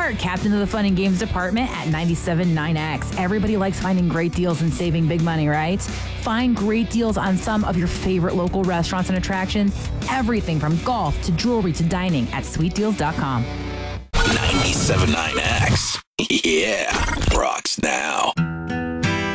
Hart, captain of the Fun and Games department at 97.9X. Everybody likes finding great deals and saving big money, right? Find great deals on some of your favorite local restaurants and attractions. Everything from golf to jewelry to dining at sweetdeals.com. 97.9X. Yeah, rocks now.